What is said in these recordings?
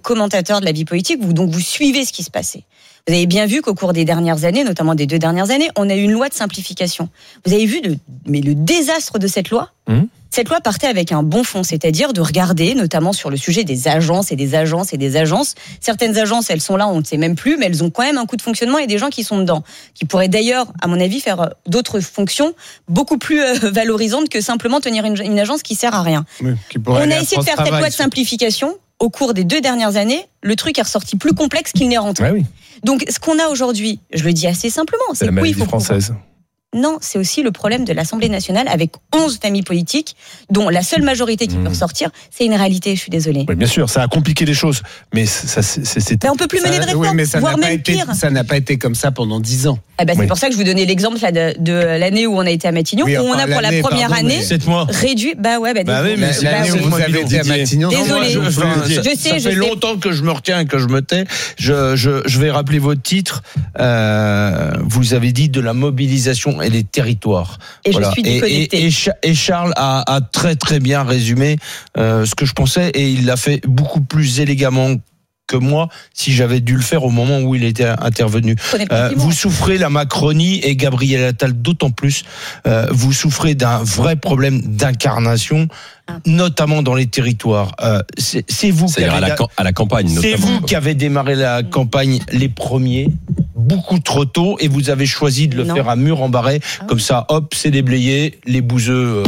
commentateur de la vie politique, donc vous suivez ce qui se passait. Vous avez bien vu qu'au cours des dernières années, notamment des 2 dernières années, on a eu une loi de simplification. Vous avez vu le désastre de cette loi. Cette loi partait avec un bon fond, c'est-à-dire de regarder, notamment sur le sujet des agences et des agences et des agences. Certaines agences, elles sont là, on ne sait même plus, mais elles ont quand même un coup de fonctionnement et des gens qui sont dedans, qui pourraient d'ailleurs, à mon avis, faire d'autres fonctions beaucoup plus valorisantes que simplement tenir une agence qui sert à rien. Oui, on a essayé de faire cette loi de simplification. Au cours des 2 dernières années, le truc est ressorti plus complexe qu'il n'est rentré. Ouais, oui. Donc, ce qu'on a aujourd'hui, je le dis assez simplement, c'est la maladie française. Non, c'est aussi le problème de l'Assemblée nationale avec 11 familles politiques, dont la seule majorité qui peut ressortir, c'est une réalité, je suis désolée. Oui, bien sûr, ça a compliqué les choses, mais on ne peut plus mener de réforme, voire même pire. Ça n'a pas été comme ça pendant 10 ans. C'est pour ça que je vous donnais l'exemple là, de l'année où on a été à Matignon, où on a pour la première année 7 mois. réduit. L'année où vous avez été à Matignon. Désolé. Ça fait longtemps que je me retiens et que je me tais. Je vais rappeler votre titre. Vous avez dit de la mobilisation et les territoires. Et voilà. Je suis déconnectée. Et Charles a très très bien résumé ce que je pensais, et il l'a fait beaucoup plus élégamment que moi, si j'avais dû le faire au moment où il était intervenu. Vous souffrez, la Macronie et Gabriel Attal d'autant plus, vous souffrez d'un vrai problème d'incarnation, notamment dans les territoires. C'est vous qui avez à la campagne, c'est notamment. vous qui avez démarré la campagne les premiers, beaucoup trop tôt, et vous avez choisi de le faire à mur embarré, comme ça, hop, c'est déblayé, les bouseux,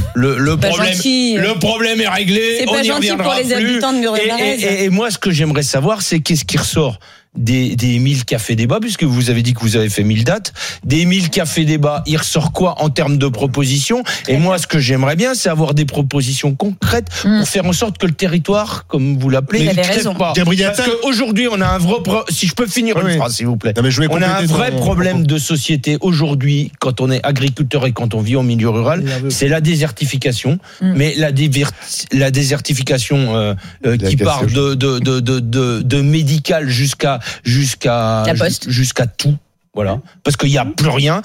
le problème est réglé, c'est on pas y gentil reviendra pour les plus. habitants de Mur-et-Barrez. Et moi, ce que j'aimerais savoir, c'est qu'est-ce qui ressort des 1000 cafés débats, puisque vous avez dit que vous avez fait 1000 dates, des 1000 cafés débats, il ressort quoi en termes de propositions? Et moi, ce que j'aimerais bien, c'est avoir des propositions concrètes pour faire en sorte que le territoire, comme vous l'appelez, ne crève pas. Parce qu'aujourd'hui, on a un vrai si je peux finir une phrase, s'il vous plaît. On a un vrai problème de société aujourd'hui, quand on est agriculteur et quand on vit en milieu rural, c'est la désertification. Mais la désertification qui part de médical jusqu'à tout. Voilà, parce qu'il n'y a plus rien,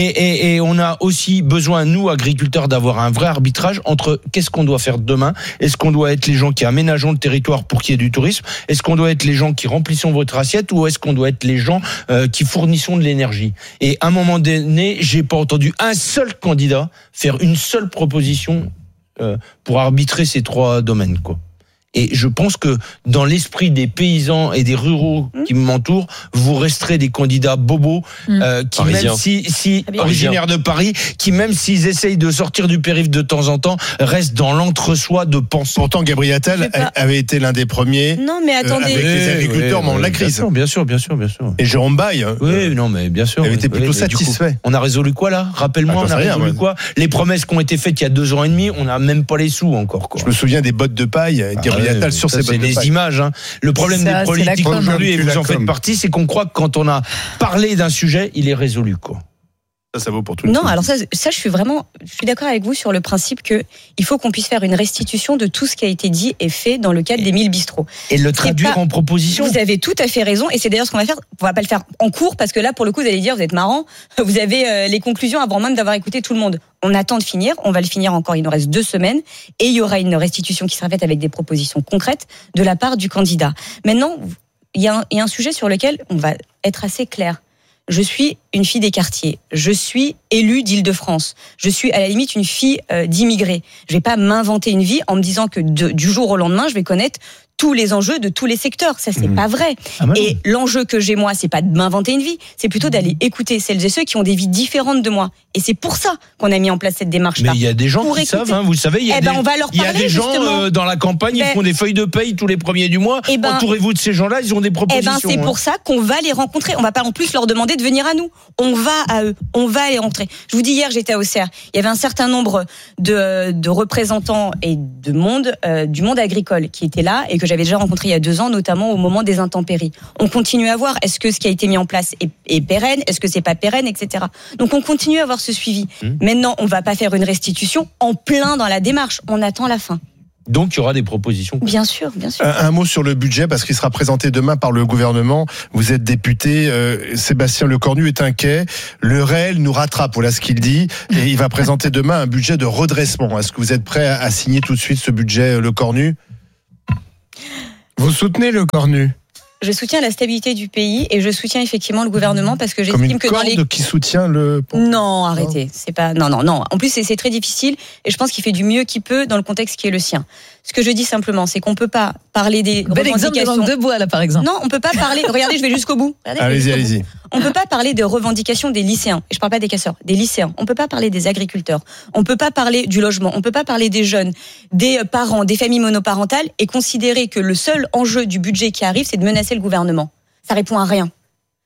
et on a aussi besoin, nous agriculteurs, d'avoir un vrai arbitrage entre qu'est-ce qu'on doit faire demain. Est-ce qu'on doit être les gens qui aménageons le territoire pour qu'il y ait du tourisme? Est-ce qu'on doit être les gens qui remplissons votre assiette, ou est-ce qu'on doit être les gens qui fournissons de l'énergie? Et à un moment donné, j'ai pas entendu un seul candidat faire une seule proposition pour arbitrer ces 3 domaines, quoi. Et je pense que dans l'esprit des paysans et des ruraux qui m'entourent, vous resterez des candidats bobos qui, Parisiens. même si originaires de Paris, qui même s'ils essayent de sortir du périph' de temps en temps, restent dans l'entre-soi de pensée. Pourtant, Gabriel Attal avait été l'un des premiers. Non, mais attendez. Avec les agriculteurs au moment de la crise. Bien sûr. Et Jérôme Baye. Oui, non, mais bien sûr. Il avait été plutôt satisfait. On a résolu quoi là? Rappelle-moi, on a résolu quoi? Les promesses qui ont été faites il y a 2 ans et demi, on n'a même pas les sous encore, quoi. Je me souviens des bottes de paille. Attal sur ses bottes de paille. C'est des images. Le problème des politiques aujourd'hui, et vous en faites partie, c'est qu'on croit que quand on a parlé d'un sujet, il est résolu, quoi. Ça vaut pour tout. Non, alors ça, je suis d'accord avec vous sur le principe que il faut qu'on puisse faire une restitution de tout ce qui a été dit et fait dans le cadre des 1000 bistrots. Et le traduire en proposition. Vous avez tout à fait raison, et c'est d'ailleurs ce qu'on va faire. On va pas le faire en cours, parce que là, pour le coup, vous allez dire, vous êtes marrant, vous avez les conclusions avant même d'avoir écouté tout le monde. On attend de finir, on va le finir encore, il nous reste 2 semaines, et il y aura une restitution qui sera faite avec des propositions concrètes de la part du candidat. Maintenant, il y a un sujet sur lequel on va être assez clair. Je suis une fille des quartiers. Je suis élue d'Île-de-France. Je suis à la limite une fille d'immigrés. Je vais pas m'inventer une vie en me disant que du jour au lendemain, je vais connaître tous les enjeux de tous les secteurs. Ça, c'est pas vrai. Et l'enjeu que j'ai, moi, c'est pas de m'inventer une vie, c'est plutôt d'aller écouter celles et ceux qui ont des vies différentes de moi. Et c'est pour ça qu'on a mis en place cette démarche-là. Mais il y a des gens qui savent, vous savez, il y a des gens dans la campagne, ils font des feuilles de paye tous les premiers du mois. Entourez-vous de ces gens-là, ils ont des propositions. C'est pour ça qu'on va les rencontrer. On va pas en plus leur demander de venir à nous. On va à eux. On va les rencontrer. Je vous dis, hier, j'étais à Auxerre. Il y avait un certain nombre de représentants et de monde, du monde agricole qui étaient là et que j'avais déjà rencontré il y a 2 ans, notamment au moment des intempéries. On continue à voir, est-ce que ce qui a été mis en place est pérenne, est-ce que c'est pas pérenne, etc. Donc on continue à avoir ce suivi. Maintenant, on va pas faire une restitution en plein dans la démarche. On attend la fin. Donc il y aura des propositions. Bien sûr, bien sûr. Un mot sur le budget, parce qu'il sera présenté demain par le gouvernement. Vous êtes député, Sébastien Lecornu est inquiet. Le réel nous rattrape, voilà ce qu'il dit. Et il va présenter demain un budget de redressement. Est-ce que vous êtes prêt à signer tout de suite ce budget, Lecornu ? Vous soutenez le cornu? Je soutiens la stabilité du pays et je soutiens effectivement le gouvernement parce que Comme j'estime une que dans les... corde qui soutient le... Non, arrêtez. C'est pas... Non. En plus, c'est très difficile et je pense qu'il fait du mieux qu'il peut dans le contexte qui est le sien. Ce que je dis simplement, c'est qu'on peut pas parler des bel exemple de langue de bois, là, par exemple. Non, on peut pas parler... Regardez, je vais jusqu'au bout. Allez-y. On peut pas parler de revendications des lycéens. Et je parle pas des casseurs, des lycéens. On peut pas parler des agriculteurs. On peut pas parler du logement. On peut pas parler des jeunes, des parents, des familles monoparentales et considérer que le seul enjeu du budget qui arrive, c'est de menacer le gouvernement. Ça répond à rien.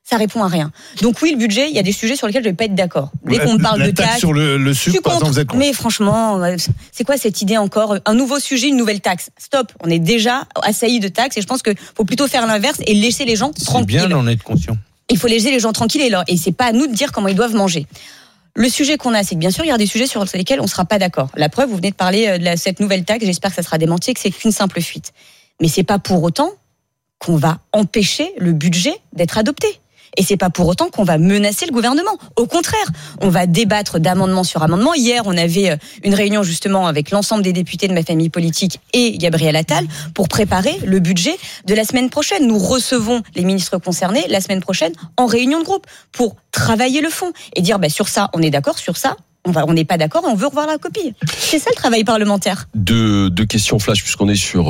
Donc oui, le budget, il y a des sujets sur lesquels je vais pas être d'accord. Dès qu'on parle de taxes sur le sucre, par exemple, vous êtes contre. Mais franchement, c'est quoi cette idée encore? Un nouveau sujet, une nouvelle taxe. Stop. On est déjà assailli de taxes et je pense que faut plutôt faire l'inverse et laisser les gens tranquilles. C'est bien d'en être conscient. Il faut laisser les gens tranquilles et c'est pas à nous de dire comment ils doivent manger. Le sujet qu'on a, c'est que bien sûr, il y a des sujets sur lesquels on sera pas d'accord. La preuve, vous venez de parler de cette nouvelle taxe. J'espère que ça sera démenti et que c'est qu'une simple fuite. Mais c'est pas pour autant qu'on va empêcher le budget d'être adopté. Et c'est pas pour autant qu'on va menacer le gouvernement. Au contraire, on va débattre d'amendement sur amendement. Hier, on avait une réunion justement avec l'ensemble des députés de ma famille politique et Gabriel Attal pour préparer le budget de la semaine prochaine. Nous recevons les ministres concernés la semaine prochaine en réunion de groupe pour travailler le fond et dire sur ça, on est d'accord, sur ça, on n'est pas d'accord, on veut revoir la copie. C'est ça le travail parlementaire. Deux questions flash puisqu'on est sur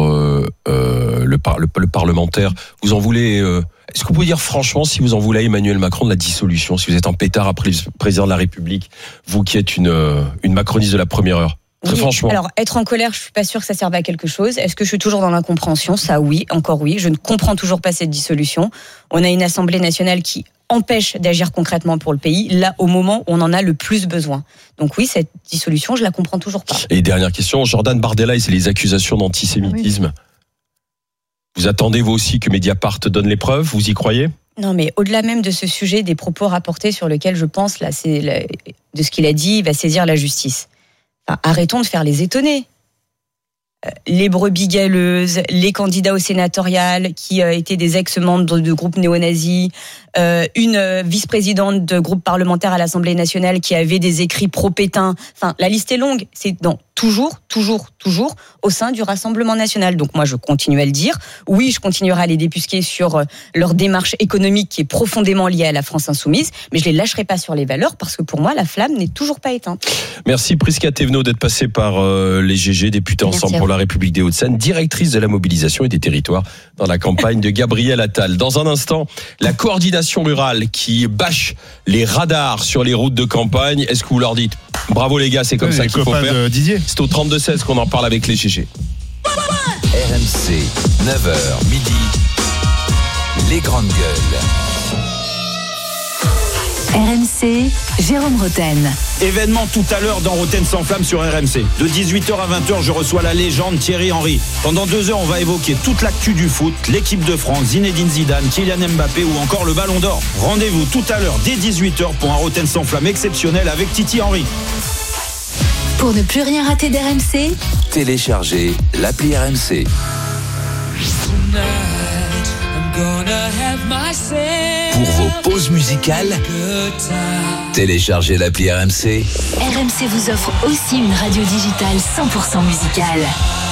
le parlementaire. Vous en voulez est-ce que vous pouvez dire franchement si vous en voulez à Emmanuel Macron de la dissolution, si vous êtes en pétard après le président de la République, vous qui êtes une macroniste de la première heure? Très franchement. Alors, être en colère, je suis pas sûre que ça serve à quelque chose. Est-ce que je suis toujours dans l'incompréhension? Ça, oui, encore oui. Je ne comprends toujours pas cette dissolution. On a une Assemblée nationale qui empêche d'agir concrètement pour le pays, là, au moment où on en a le plus besoin. Donc oui, cette dissolution, je la comprends toujours pas. Et dernière question, Jordan Bardella et les accusations d'antisémitisme. Oui. Vous attendez, vous aussi, que Mediapart donne les preuves? Vous y croyez? Non, mais au-delà même de ce sujet, des propos rapportés sur lesquels je pense, là, de ce qu'il a dit, il va saisir la justice. Enfin, arrêtons de faire les étonnés. Les brebis galeuses, les candidats au sénatorial qui étaient des ex-membres de groupes néo-nazis, une vice-présidente de groupe parlementaire à l'Assemblée nationale qui avait des écrits pro-Pétain. Enfin, la liste est longue. C'est toujours au sein du Rassemblement national. Donc moi, je continue à le dire. Oui, je continuerai à les débusquer sur leur démarche économique qui est profondément liée à la France insoumise, mais je les lâcherai pas sur les valeurs parce que pour moi, la flamme n'est toujours pas éteinte. Merci Prisca Thévenot d'être passée par les GG, députée Ensemble pour la République des Hauts-de-Seine, directrice de la mobilisation et des territoires dans la campagne de Gabriel Attal. Dans un instant, la coordination rurale qui bâche les radars sur les routes de campagne. Est-ce que vous leur dites bravo les gars, c'est comme ça qu'il faut faire? Didier. C'est au 32-16 qu'on en parle avec les GG. RMC, 9h midi, les grandes gueules. RMC, Jérôme Rotten. Événement tout à l'heure dans Rotten sans flamme sur RMC. De 18h à 20h, je reçois la légende Thierry Henry. Pendant 2 heures, on va évoquer toute l'actu du foot, l'équipe de France, Zinedine Zidane, Kylian Mbappé ou encore le Ballon d'Or. Rendez-vous tout à l'heure dès 18h pour un Rotten sans flamme exceptionnel avec Titi Henry. Pour ne plus rien rater d'RMC, téléchargez l'appli RMC. Pour vos pauses musicales, téléchargez l'appli RMC. RMC vous offre aussi une radio digitale 100% musicale.